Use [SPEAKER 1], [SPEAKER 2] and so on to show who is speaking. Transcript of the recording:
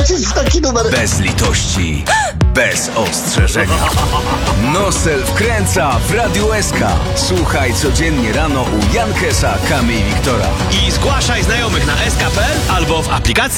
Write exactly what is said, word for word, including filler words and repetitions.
[SPEAKER 1] zgłosić taki numer.
[SPEAKER 2] Bez litości, bez ostrzeżenia. Nosel wkręca w Radiu S K. Słuchaj codziennie rano u Jankesa, Kamy i Wiktora.
[SPEAKER 3] I zgłaszaj znajomych na s k kropka p l albo w aplikacji